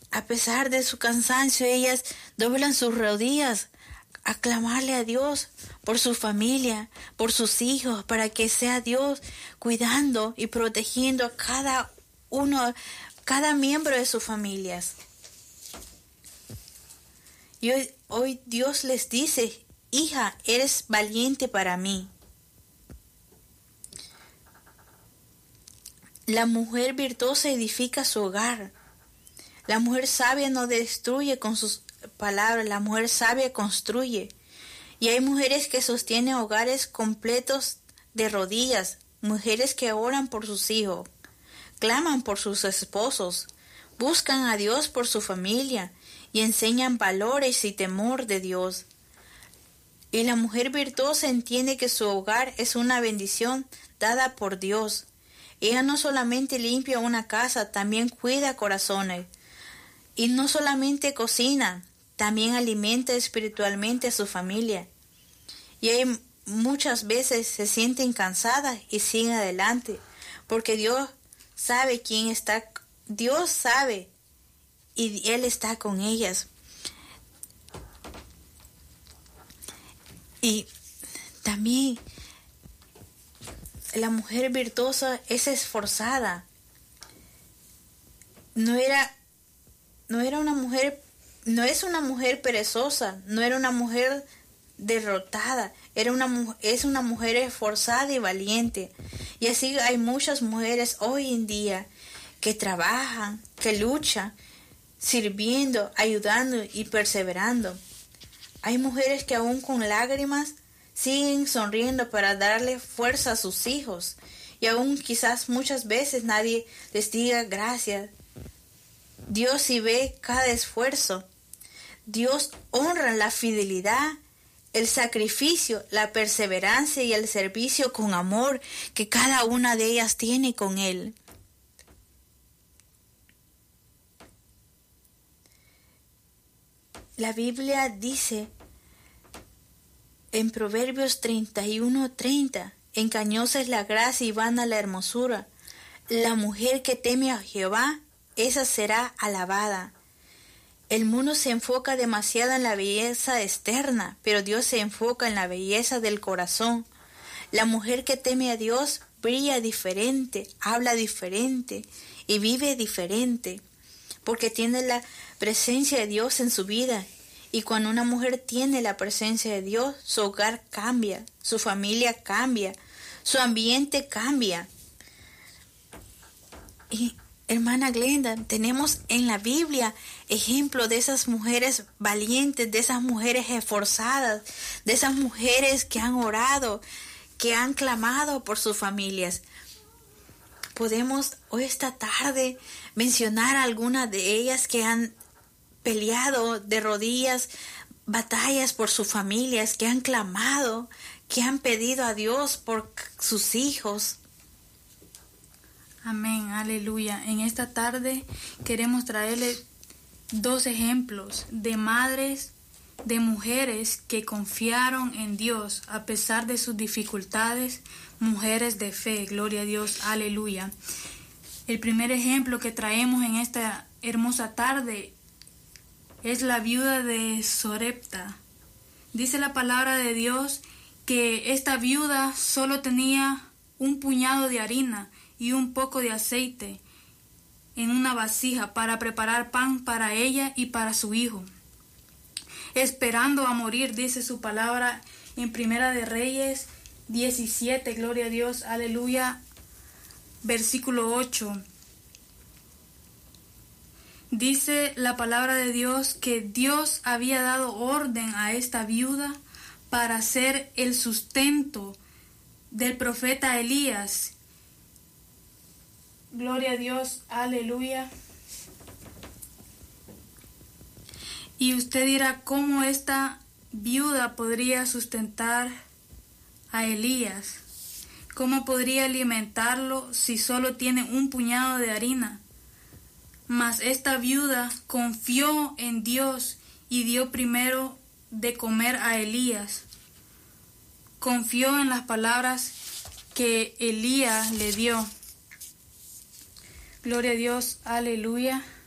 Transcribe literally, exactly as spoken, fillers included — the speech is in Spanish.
a pesar de su cansancio, ellas doblan sus rodillas a clamarle a Dios por su familia, por sus hijos, para que sea Dios cuidando y protegiendo a cada uno, cada miembro de sus familias. Y hoy, hoy Dios les dice: hija, eres valiente para mí. La mujer virtuosa edifica su hogar. La mujer sabia no destruye con sus palabras, la mujer sabia construye. Y hay mujeres que sostienen hogares completos de rodillas, mujeres que oran por sus hijos, claman por sus esposos, buscan a Dios por su familia y enseñan valores y temor de Dios. Y la mujer virtuosa entiende que su hogar es una bendición dada por Dios. Ella no solamente limpia una casa, también cuida corazones. Y no solamente cocina, también alimenta espiritualmente a su familia. Y hay muchas veces se sienten cansadas y siguen adelante, porque Dios sabe quién está, Dios sabe y Él está con ellas. Y también la mujer virtuosa es esforzada. No era, no era una mujer, no es una mujer perezosa, no era una mujer derrotada, era una, es una mujer esforzada y valiente. Y así hay muchas mujeres hoy en día que trabajan, que luchan, sirviendo, ayudando y perseverando. Hay mujeres que aún con lágrimas siguen sonriendo para darle fuerza a sus hijos. Y aún quizás muchas veces nadie les diga gracias. Dios sí ve cada esfuerzo. Dios honra la fidelidad, el sacrificio, la perseverancia y el servicio con amor que cada una de ellas tiene con Él. La Biblia dice en Proverbios treinta y uno treinta, engañosa es la gracia y vana la hermosura. La mujer que teme a Jehová, esa será alabada. El mundo se enfoca demasiado en la belleza externa, pero Dios se enfoca en la belleza del corazón. La mujer que teme a Dios brilla diferente, habla diferente y vive diferente, porque tiene la presencia de Dios en su vida. Y cuando una mujer tiene la presencia de Dios, su hogar cambia, su familia cambia, su ambiente cambia. Y hermana Glenda, tenemos en la Biblia ejemplos de esas mujeres valientes, de esas mujeres esforzadas, de esas mujeres que han orado, que han clamado por sus familias. Podemos hoy esta tarde mencionar algunas de ellas que han peleado de rodillas, batallas por sus familias, que han clamado, que han pedido a Dios por sus hijos. Amén, aleluya. En esta tarde queremos traerles dos ejemplos de madres, de mujeres que confiaron en Dios a pesar de sus dificultades, mujeres de fe, gloria a Dios, aleluya. El primer ejemplo que traemos en esta hermosa tarde es la viuda de Sorepta. Dice la palabra de Dios que esta viuda solo tenía un puñado de harina y un poco de aceite en una vasija para preparar pan para ella y para su hijo, esperando a morir, dice su palabra en Primera de Reyes diecisiete, gloria a Dios, aleluya, versículo ocho. Dice la palabra de Dios que Dios había dado orden a esta viuda para ser el sustento del profeta Elías. Gloria a Dios, aleluya. Y usted dirá, ¿cómo esta viuda podría sustentar a Elías? ¿Cómo podría alimentarlo si solo tiene un puñado de harina? Mas esta viuda confió en Dios y dio primero de comer a Elías. Confió en las palabras que Elías le dio. Gloria a Dios, aleluya.